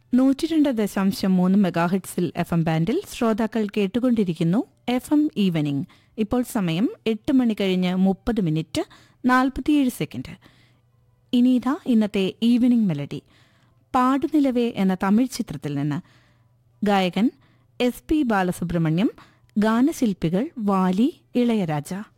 102.3 മെഗാഹെർട്സിൽ FM ബാൻഡിൽ ശ്രോതാക്കൾ കേട്ടുകൊണ്ടിരിക്കുന്നു FM evening. ഇപ്പോൾ സമയം 8 മണി കഴിഞ്ഞ് 30 47 സെക്കൻഡ്. ഇനിയിതാ ഇന്നത്തെ ഈവനിംഗ് മെലഡി. പാടുനിലവേ എന്ന തമിഴ് ചിത്രത്തിൽ നിന്ന്. ഗായകൻ SP ബാലസുബ്രഹ്മണ്യം, ഗാനശില്പികൾ വാലി, ഇളയരാജ.